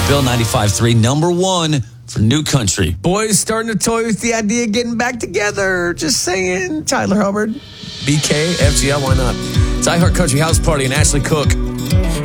Bill 95.3, number one for New Country. Boys starting to toy with the idea of getting back together. Just saying. Tyler Hubbard, BK, FGL, why not? It's iHeart Country House Party and Ashley Cook.